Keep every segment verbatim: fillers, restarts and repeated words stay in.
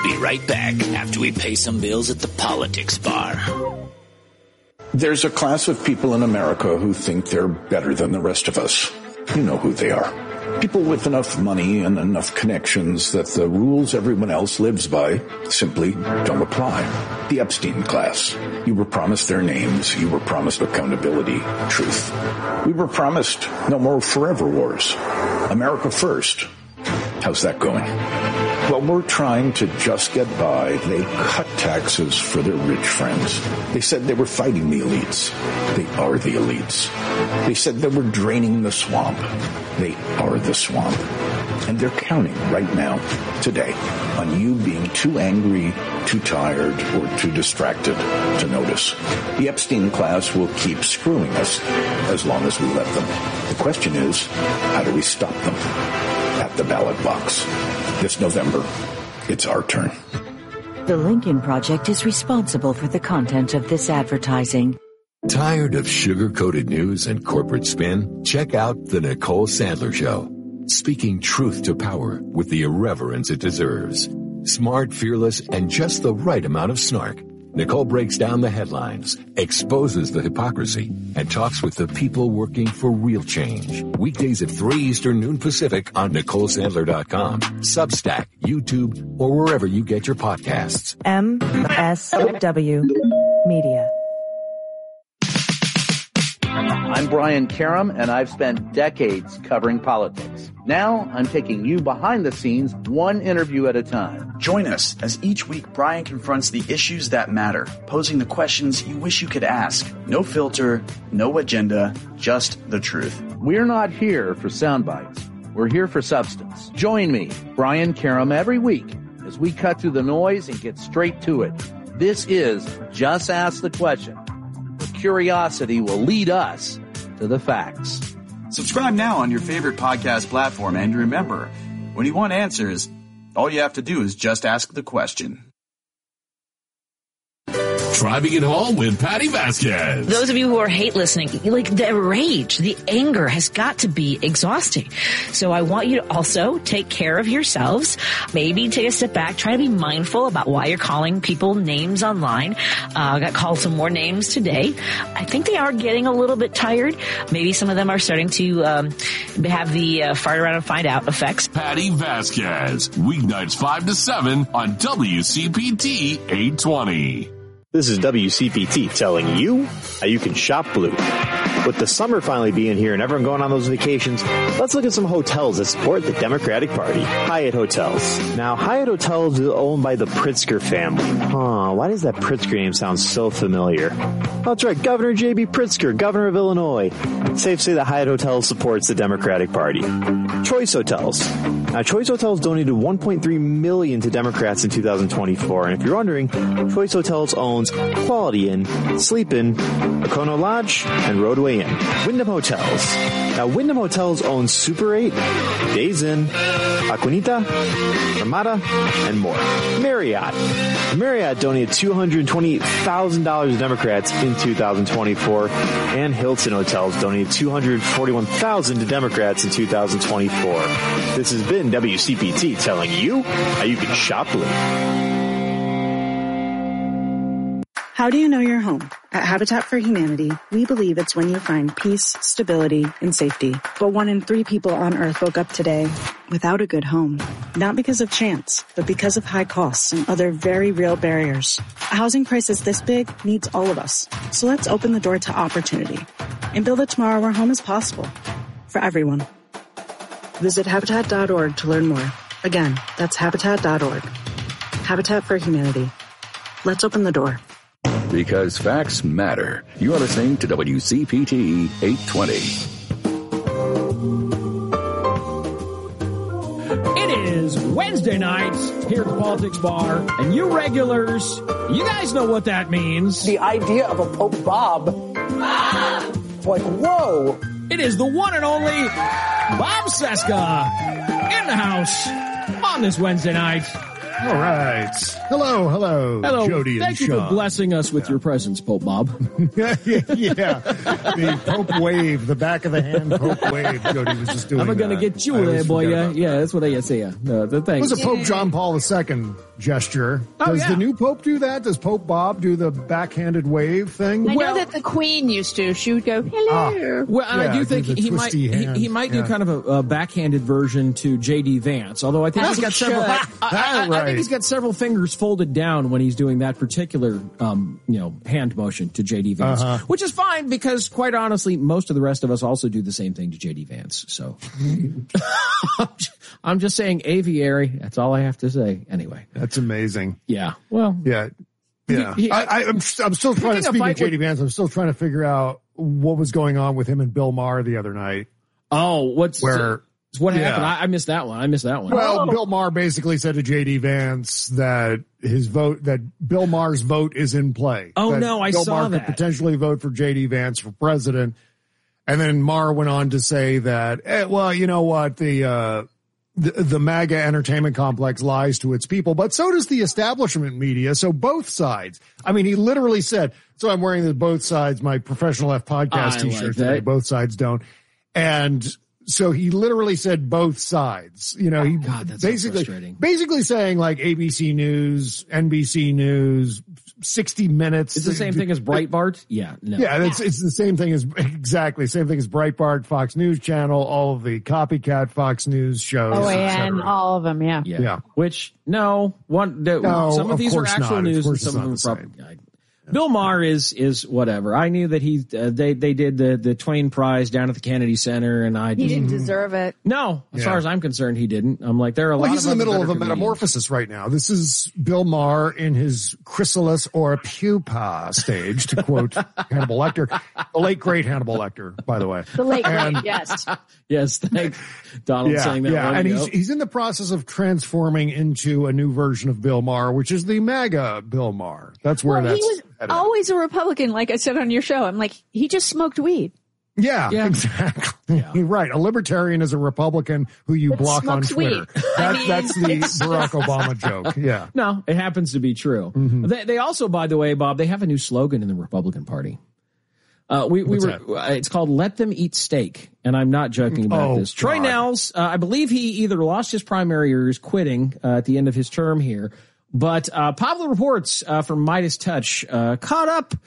be right back after we pay some bills at the politics bar. There's a class of people in America who think they're better than the rest of us. You know who they are. People with enough money and enough connections that the rules everyone else lives by simply don't apply. The Epstein class. You were promised their names. You were promised accountability, truth. We were promised no more forever wars. America first. How's that going? While we're trying to just get by, they cut taxes for their rich friends. They said they were fighting the elites. They are the elites. They said they were draining the swamp. They are the swamp. And they're counting right now, today, on you being too angry, too tired, or too distracted to notice. The Epstein class will keep screwing us as long as we let them. The question is, how do we stop them? At the ballot box. This November, it's our turn. The Lincoln Project is responsible for the content of this advertising. Tired of sugar-coated news and corporate spin? Check out The Nicole Sandler Show. Speaking truth to power with the irreverence it deserves. Smart, fearless, and just the right amount of snark. Nicole breaks down the headlines, exposes the hypocrisy, and talks with the people working for real change. Weekdays at three Eastern, noon Pacific on Nicole Sandler dot com, Substack, YouTube, or wherever you get your podcasts. M S W Media. I'm Brian Karem, and I've spent decades covering politics. Now, I'm taking you behind the scenes, one interview at a time. Join us as each week Brian confronts the issues that matter, posing the questions you wish you could ask. No filter, no agenda, just the truth. We're not here for sound bites. We're here for substance. Join me, Brian Karem, every week as we cut through the noise and get straight to it. This is Just Ask the Question. Curiosity will lead us to the facts. Subscribe now on your favorite podcast platform, and remember, when you want answers, all you have to do is just ask the question. Driving it home with Patty Vasquez. Those of you who are hate listening, like the rage, the anger has got to be exhausting. So I want you to also take care of yourselves. Maybe take a step back. Try to be mindful about why you're calling people names online. Uh, I got called some more names today. I think they are getting a little bit tired. Maybe some of them are starting to um, have the uh, fart around and find out effects. Patty Vasquez, weeknights five to seven on W C P T eight twenty. This is W C P T telling you how you can shop blue. With the summer finally being here and everyone going on those vacations, let's look at some hotels that support the Democratic Party. Hyatt Hotels. Now, Hyatt Hotels is owned by the Pritzker family. Huh, why does that Pritzker name sound so familiar? That's right, Governor J B Pritzker, governor of Illinois. It's safe to say that Hyatt Hotels supports the Democratic Party. Choice Hotels. Now, Choice Hotels donated one point three million dollars to Democrats in two thousand twenty-four. And if you're wondering, Choice Hotels owns Quality Inn, Sleep Inn, Econo Lodge, and Roadway Inn. Wyndham Hotels. Now, Wyndham Hotels owns Super eight, Days Inn, Aquanita, Ramada, and more. Marriott. Marriott donated two hundred twenty-eight thousand dollars to Democrats in two thousand twenty-four, and Hilton Hotels donated two hundred forty-one thousand dollars to Democrats in two thousand twenty-four. This has been W C P T telling you how you can shop blue. How do you know your home? At Habitat for Humanity, we believe it's when you find peace, stability, and safety. But one in three people on Earth woke up today without a good home. Not because of chance, but because of high costs and other very real barriers. A housing crisis this big needs all of us. So let's open the door to opportunity and build a tomorrow where home is possible for everyone. Visit Habitat dot org to learn more. Again, that's Habitat dot org. Habitat for Humanity. Let's open the door. Because facts matter. You are listening to W C P T eight twenty. It is Wednesday nights here at the Politics Bar, and you regulars, you guys know what that means. The idea of a Pope Bob. Ah! Like, whoa. It is the one and only Bob Cesca in the house on this Wednesday night. All right. Hello, hello, Hello. Jody and Thank you Sean. for blessing us with your presence, Pope Bob. yeah, yeah, yeah. The Pope wave, the back of the hand Pope wave. Jody was just doing I'm going to that. get you I there, always boy. forget Yeah, about yeah, that's what I say. Yeah. No, the It thanks. was a Pope John Paul the Second gesture. Oh, Does yeah. the new Pope do that? Does Pope Bob do the backhanded wave thing? I know that the Queen used to. She would go, hello. Well, and Yeah, I do do think the he might twisty he, hand. he might do Yeah. kind of a, a backhanded version to J D Vance. Although I think he's got several. I, I, I, I think he's got several fingers folded down when he's doing that particular, um, you know, hand motion to J D Vance, Uh-huh. which is fine because, quite honestly, most of the rest of us also do the same thing to J D Vance. So I'm just saying aviary. That's all I have to say. Anyway, That's amazing. yeah. Well, Yeah. Yeah. He- he- I, I, I'm, I'm still trying to Picking a speak of fight J D with- Vance. I'm still trying to figure out what was going on with him and Bill Maher the other night. Oh, what's Where- what yeah. happened? I, I missed that one. I missed that one. Well, Bill Maher basically said to J D Vance that his vote, that Bill Maher's vote is in play. Oh, That no, I Bill saw Maher that. could potentially vote for J D Vance for president. And then Maher went on to say that, eh, well, you know what, the, uh, the, the MAGA entertainment complex lies to its people, but so does the establishment media. So both sides. I mean, he literally said, so I'm wearing the both sides, my Professional F podcast I like t-shirt that. today. Both sides don't. And so he literally said both sides. You know, he God, that's so basically, frustrating. basically saying like A B C News, N B C News, sixty minutes. It's the same thing as Breitbart. Yeah, no. Yeah, it's, it's the same thing as, exactly, same thing as Breitbart, Fox News Channel, all of the copycat Fox News shows. Oh, et and cetera. all of them, yeah. Yeah. Yeah. Which no one. The, No, some of, of these are course actual not. Of news, and course some of them it's are not the probably. Bill Maher is is whatever. I knew that he uh, they they did the the Twain Prize down at the Kennedy Center, and I He just, didn't deserve it. no. As Yeah. far as I'm concerned, he didn't. I'm like there are a Well, lot. he's of in the other middle of a better comedians. metamorphosis right now. This is Bill Maher in his chrysalis or pupa stage, to quote Hannibal Lecter, the late great Hannibal Lecter, by the way. The late And- great, yes. Yes, thank Donald Yeah, saying that. yeah, one and ago. he's he's in the process of transforming into a new version of Bill Maher, which is the MAGA Bill Maher. That's where Well, that's he was headed. always a Republican, like I said on your show. I'm like, he just smoked weed. Yeah, Yeah. exactly. You're right. A libertarian is a Republican who you That block on smokes Twitter. weed. That's, I mean, that's the it's Barack Obama joke. Yeah. No, it happens to be true. Mm-hmm. They, they also, by the way, Bob, they have a new slogan in the Republican Party. Uh, we, we What's were, uh, it's called "Let Them Eat Steak," and I'm not joking about Oh, this. Troy God. Nels, uh, I believe he either lost his primary or is quitting uh, at the end of his term here. But uh, Pablo Reports uh, from Midas Touch uh, caught up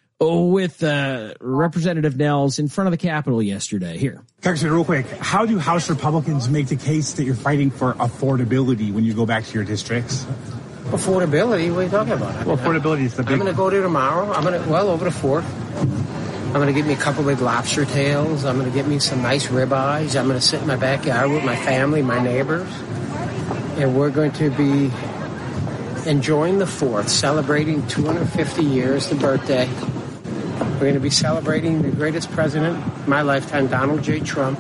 with uh, Representative Nels in front of the Capitol yesterday. Here, Congressman, real quick, how do House Republicans make the case that you're fighting for affordability when you go back to your districts? Affordability? What are you talking about? I Well, mean, affordability is the big I'm going to go there tomorrow. I'm going to, well, over the fourth. I'm going to get me a couple big lobster tails. I'm going to get me some nice ribeyes. I'm going to sit in my backyard with my family, my neighbors. And we're going to be enjoying the fourth, celebrating two hundred fifty years, the birthday. We're going to be celebrating the greatest president of my lifetime, Donald J. Trump.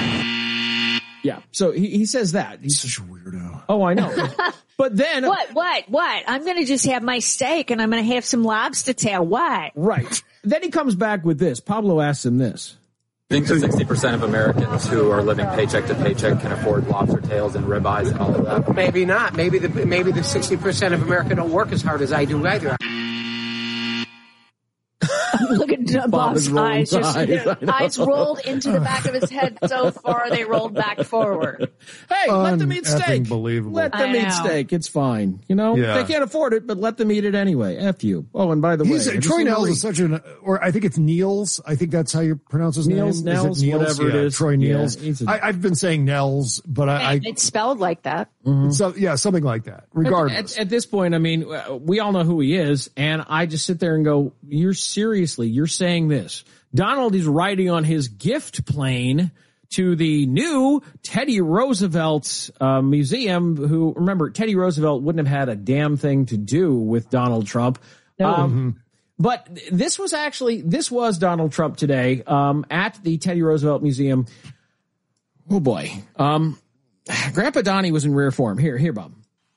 yeah. So he, he says that. He's such a weirdo. Oh, I know. But then, What, what, what? I'm going to just have my steak and I'm going to have some lobster tail. What? right. Then he comes back with this. Pablo asks him this. Think that sixty percent of Americans who are living paycheck to paycheck can afford lobster tails and ribeyes and all of that? Maybe not. Maybe the maybe the sixty percent of America don't work as hard as I do either. Look at Bob's is rolling eyes. Just, eyes, I know. eyes rolled into the back of his head so far they rolled back forward. Hey, let them eat steak. Unbelievable. Let them I eat know. steak. It's fine. You know, Yeah. they can't afford it, but let them eat it anyway. F you. Oh, and by the He's, way, have you Troy seen Nels the is such an, or I think it's Niels. I think that's how you pronounce his Niels, name. Nels, is it Niels? whatever it Yeah, is. Troy Yeah, Niels. he's a- I, I've been saying Nels, but I, I And it's spelled like that. so, yeah, something like that. Regardless. At, at, at this point, I mean, uh, we all know who he is, and I just sit there and go, "You're seriously, you're saying this?" Donald is riding on his gift plane to the new Teddy Roosevelt uh, museum. Who, remember, Teddy Roosevelt wouldn't have had a damn thing to do with Donald Trump. Um, But this was actually, this was Donald Trump today um, at the Teddy Roosevelt Museum. Oh, boy. Um, Grandpa Donnie was in rare form. Here, here, Bob.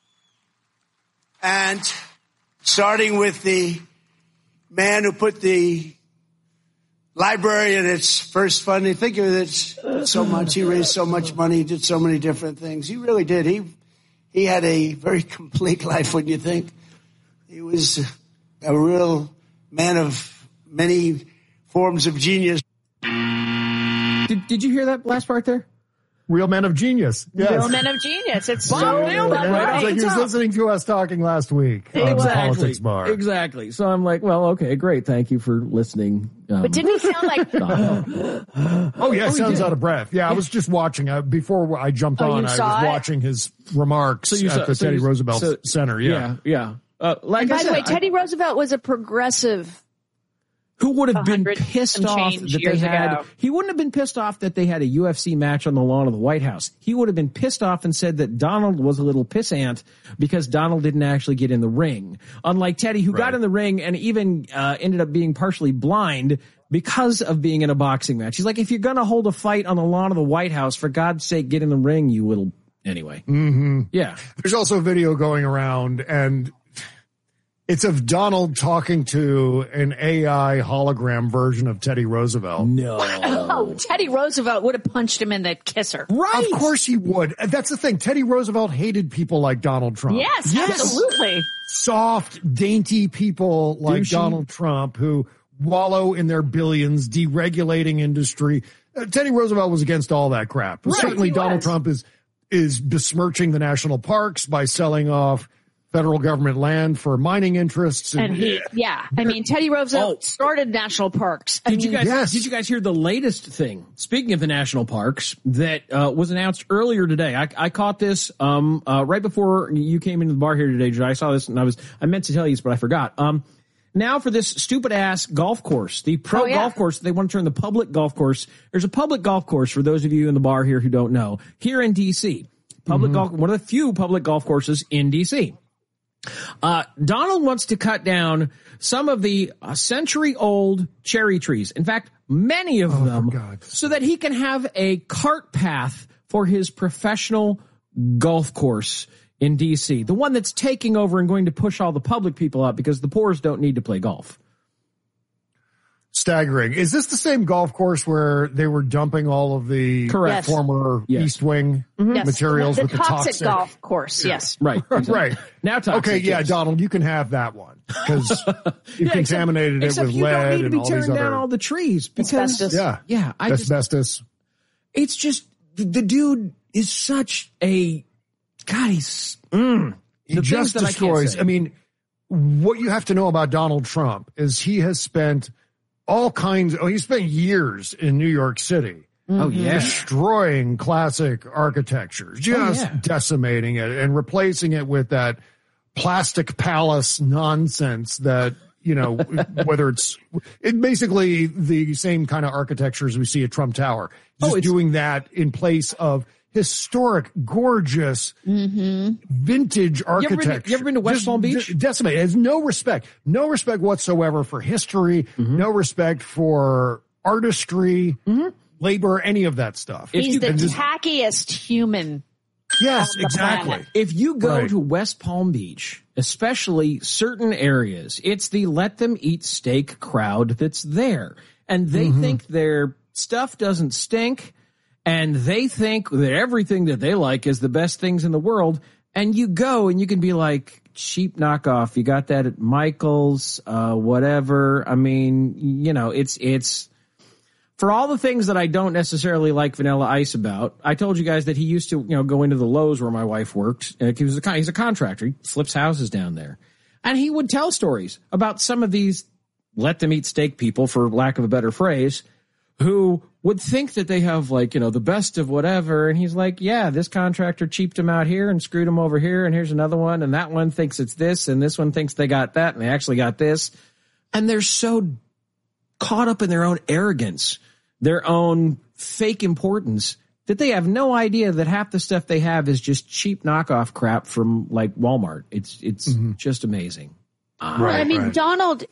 And starting with the man who put the library in its first funding, think of it so much. He raised so much money, he did so many different things. He really did. He he had a very complete life, wouldn't you think? He was a real man of many forms of genius. Did, did you hear that last part there? Real men of genius. Yes. Real men of genius. It's Bob so nailed it, right. right? It's like he was listening to us talking last week on the Exactly. Politics Bar. Exactly. So I'm like, well, okay, great. Thank you for listening. Um, But didn't he sound like... Oh, yeah, Oh, he sounds did. out of breath. Yeah, I was just watching. Uh, before I jumped Oh, you on, I was saw it? watching his remarks So you at saw- the so Teddy you- Roosevelt so- Center. Yeah. Yeah, yeah. Uh, like and I by said, the way, I- Teddy Roosevelt was a progressive... who would have been hundred pissed and off change that they years had, ago. he wouldn't have been pissed off that they had a U F C match on the lawn of the White House. He would have been pissed off and said that Donald was a little pissant because Donald didn't actually get in the ring. Unlike Teddy, who Right. got in the ring and even uh, ended up being partially blind because of being in a boxing match. He's like, if you're going to hold a fight on the lawn of the White House, for God's sake, get in the ring, you little... Anyway. Mm-hmm. Yeah. There's also a video going around, and it's of Donald talking to an A I hologram version of Teddy Roosevelt. No. Oh, Teddy Roosevelt would have punched him in the kisser. Right. Of course he would. That's the thing. Teddy Roosevelt hated people like Donald Trump. Yes, Yes. absolutely. Soft, dainty people like Douchey. Donald Trump who wallow in their billions, deregulating industry. Uh, Teddy Roosevelt was against all that crap. Right, Certainly he Donald was. Trump is is besmirching the national parks by selling off federal government land for mining interests. And he, yeah, I mean, Teddy Roosevelt Oh. started national parks. I Did you mean, guys? Yes. Did you guys hear the latest thing? Speaking of the national parks, that uh, was announced earlier today. I, I caught this um, uh, right before you came into the bar here today, Jay. I saw this and I was I meant to tell you this, but I forgot. Um, now for this stupid ass golf course, the pro Oh, yeah. golf course, they want to turn the public golf course. There's a public golf course for those of you in the bar here who don't know. Here in D C, public golf, one of the few public golf courses in D C. Uh, Donald wants to cut down some of the uh, century-old cherry trees. In fact, many of Oh, them, for God's so that he can have a cart path for his professional golf course in D C. The one that's taking over and going to push all the public people out because the poors don't need to play golf. Staggering. Is this the same golf course where they were dumping all of the Correct. former Yes. East Wing yes, materials the, with the toxic, toxic golf course. Yes. Right. exactly. Right. Now toxic. Okay, yeah, yes. Donald, you can have that one because you Yeah, contaminated except, it with except you don't lead need to and be all tearing these down other. all the trees because Asbestos. Yeah, yeah, I just, asbestos. it's just the, the dude is such a God. He's mm, He the things just that I can't destroys. say. I, mean, what you have to know about Donald Trump is he has spent all kinds. Oh, he spent years in New York City. Oh yeah, Destroying classic architecture, just yeah. decimating it and replacing it with that plastic palace nonsense that, you know, whether it's it basically the same kind of architecture as we see at Trump Tower, just Oh, it's- doing that in place of historic, gorgeous, vintage You ever been to- architecture. you ever been to West Just Palm Beach? de- Decimate. It has no respect, no respect whatsoever for history, Mm-hmm. no respect for artistry, labor, any of that stuff. If He's you the can just- tackiest human. Yes, on the exactly. planet. If you go Right. to West Palm Beach, especially certain areas, it's the let them eat steak crowd that's there. And they Mm-hmm. think their stuff doesn't stink. And they think that everything that they like is the best things in the world. And you go and you can be like, cheap knockoff. You got that at Michael's, uh, whatever. I mean, you know, it's, it's, for all the things that I don't necessarily like Vanilla Ice about. I told you guys that he used to, you know, go into the Lowe's where my wife worked. Uh, he was a, con- he's a contractor. He flips houses down there. And he would tell stories about some of these let them eat steak people, for lack of a better phrase, who would think that they have, like, you know, the best of whatever. And he's like, yeah, this contractor cheaped him out here and screwed him over here. And here's another one. And that one thinks it's this. And this one thinks they got that. And they actually got this. And they're so caught up in their own arrogance, their own fake importance, that they have no idea that half the stuff they have is just cheap knockoff crap from, like, Walmart. It's, it's Mm-hmm. just amazing. Uh, Well, I mean, Donald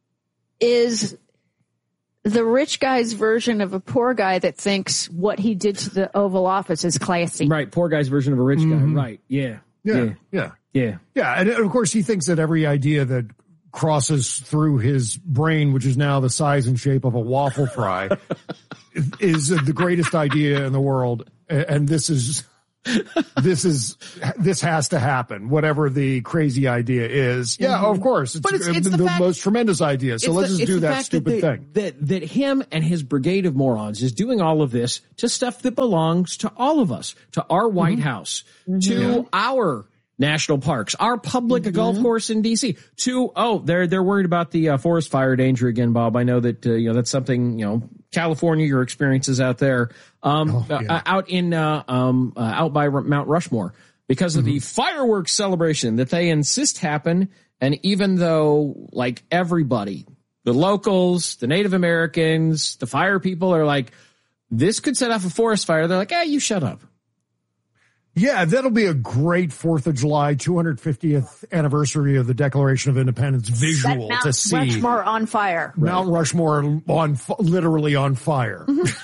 is the rich guy's version of a poor guy that thinks what he did to the Oval Office is classy. Right. Poor guy's version of a rich Mhm. guy. Right. Yeah. Yeah, Yeah. yeah, Yeah. yeah. And of course, he thinks that every idea that crosses through his brain, which is now the size and shape of a waffle fry, is the greatest idea in the world. And this is this is this has to happen, whatever the crazy idea is. Yeah, Mm-hmm. of course. It's, But it's- it's the, the the fact- most tremendous idea. So It's let's the- just it's do the that fact stupid that thing. they- That, that him and his brigade of morons is doing all of this to stuff that belongs to all of us, to our White House, to our national parks, our public golf course in D C, to, oh, they're, they're worried about the uh, forest fire danger again, Bob. I know that, uh, you know, that's something, you know, California, your experiences out there, um, Oh, yeah. uh, out in, uh, um, uh, out by R- Mount Rushmore, because of the fireworks celebration that they insist happen. And even though, like, everybody, the locals, the Native Americans, the fire people are like, this could set off a forest fire. They're like, eh, you shut up. Yeah, that'll be a great fourth of July, two hundred fiftieth anniversary of the Declaration of Independence visual Mount to see. Rushmore on fire. Mount Rushmore on f- literally on fire.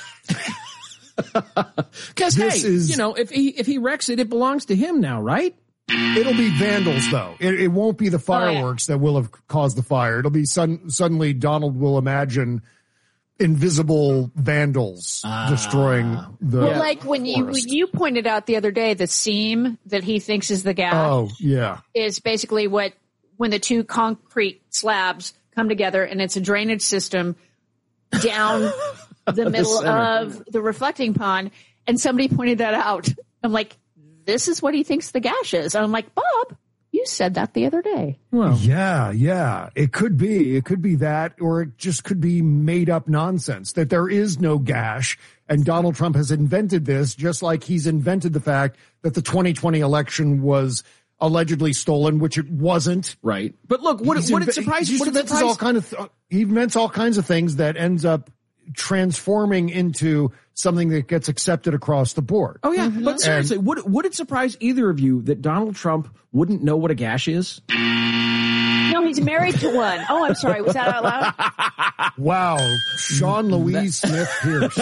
Because, hey, This is- you know, if he, if he wrecks it, it belongs to him now, right? It'll be vandals, though. It, it won't be the fireworks that will have caused the fire. It'll be sudden, suddenly Donald will imagine invisible vandals destroying the Well, like when you forest. when you pointed out the other day, the seam that he thinks is the gash Oh, yeah. is basically what when the two concrete slabs come together, and it's a drainage system down the middle center. of the reflecting pond. And somebody pointed that out. I'm like, this is what he thinks the gash is. And I'm like, Bob, you said that the other day. Well, Yeah, yeah. It could be. It could be that, or it just could be made up nonsense that there is no gash. And Donald Trump has invented this, just like he's invented the fact that the twenty twenty election was allegedly stolen, which it wasn't. right. But look, what, He's what it inve- surprised he what it invents surprised- all kind of th- he invents all kinds of things that ends up transforming into something that gets accepted across the board. Oh, yeah. But seriously, And- would, would it surprise either of you that Donald Trump wouldn't know what a gash is? No, he's married to one. Oh, I'm sorry. Was that out loud? Wow, Sean Louise Smith Pierce.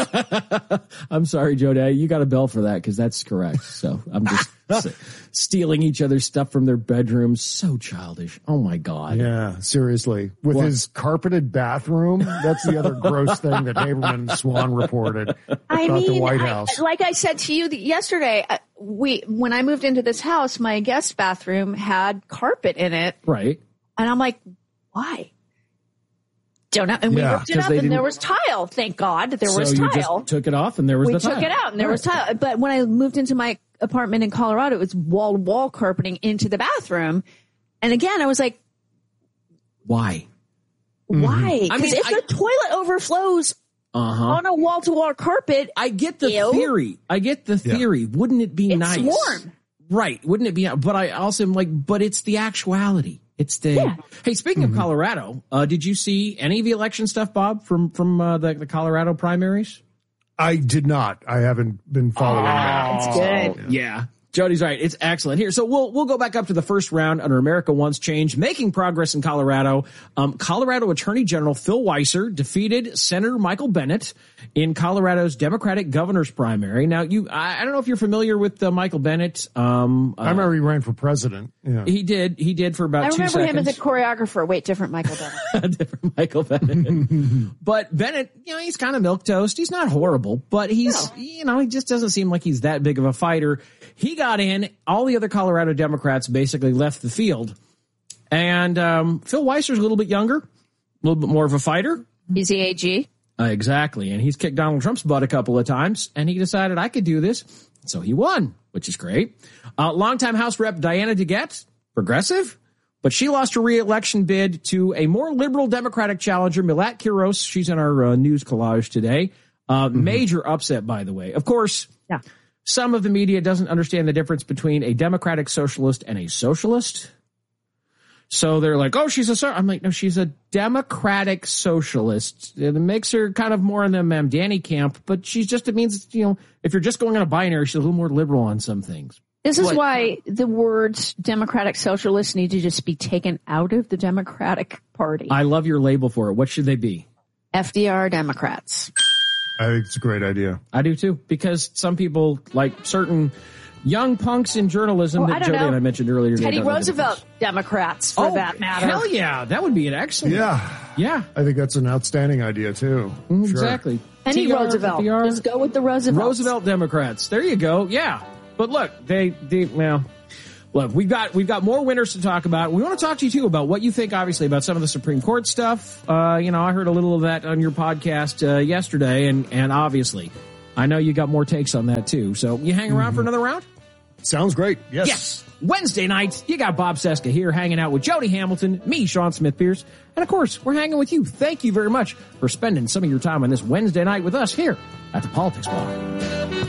I'm sorry, Joe Day. You got a bell for that because that's correct. So I'm just s- stealing each other's stuff from their bedrooms. So childish. Oh, my God. Yeah, seriously. With What? his carpeted bathroom, that's the other gross thing that Haberman Swan reported I about mean, the White I- House. like I said to you the, yesterday, uh, we when I moved into this house, my guest bathroom had carpet in it, Right. and I'm like, why? Don't know. And we Yeah, looked it 'cause up, they and there didn't- was tile. Thank God there was so you tile. just took it off and there was we the took tile. it out, and there was tile. But when I moved into my apartment in Colorado, it was wall to wall carpeting into the bathroom, and again, I was like, Why? why? I Because mean, if I- the toilet overflows Uh-huh. on a wall to wall carpet, I get the Ew. theory. I get the Yeah. theory. Wouldn't it be it's nice? warm. Right. Wouldn't it be? But I also am like, but it's the actuality. It's the, Yeah. hey, speaking of Colorado, uh, did you see any of the election stuff, Bob, from, from, uh, the, the Colorado primaries? I did not. I haven't been following that. It's good. Yeah. Jody's right. It's excellent here. So we'll, we'll go back up to the first round under America Wants Change, making progress in Colorado. Um, Colorado Attorney General Phil Weiser defeated Senator Michael Bennet in Colorado's Democratic governor's primary. Now, you, I, I don't know if you're familiar with uh, Michael Bennet. Um, uh, I remember he ran for president. Yeah. He did. He did for about I two remember seconds. him as a choreographer. Wait, different Michael Bennett. Different Michael Bennett. But Bennett, you know, he's kind of milquetoast. He's not horrible, but he's, you know, he just doesn't seem like he's that big of a fighter. He got in. All the other Colorado Democrats basically left the field. And um, Phil Weiser's a little bit younger, a little bit more of a fighter. He's the A G. Uh, exactly. And he's kicked Donald Trump's butt a couple of times, and he decided I could do this. So he won, which is great. Uh, longtime House Rep Diana DeGette, progressive, but she lost her re-election bid to a more liberal Democratic challenger, Milat Kiros. She's in our uh, news collage today. Uh, Mm-hmm. Major upset, by the way. Of course, Yeah. some of the media doesn't understand the difference between a Democratic socialist and a socialist. So they're like, oh, she's a, so-. I'm like, no, she's a Democratic socialist. It makes her kind of more in the Ma'am Danny camp, but she's just, it means, you know, if you're just going on a binary, she's a little more liberal on some things. This is What- why the words Democratic Socialists need to just be taken out of the Democratic Party. I love your label for it. What should they be? F D R Democrats. I think it's a great idea. I do too, because some people, like certain young punks in journalism Well, I that don't Jody know. and I mentioned earlier. Teddy don't know the Roosevelt Democrats, for Oh, that matter. hell yeah. That would be an excellent. Yeah. Yeah. I think that's an outstanding idea, too. Mm, Sure. Exactly. Any T R, Roosevelt. F D R. Just go with the Roosevelt. Roosevelt Democrats. There you go. Yeah. But look, they, they, well, look, we've got, we've got more winners to talk about. We want to talk to you too about what you think, obviously, about some of the Supreme Court stuff. Uh, you know, I heard a little of that on your podcast, uh, yesterday, and, and obviously, I know you got more takes on that too. So you hang around mm-hmm. for another round? Sounds great. Yes. Yes. Wednesday nights, you got Bob Cesca here hanging out with Jody Hamilton, me, Sean Smith-Pierce, and of course, we're hanging with you. Thank you very much for spending some of your time on this Wednesday night with us here at the Politics Bar.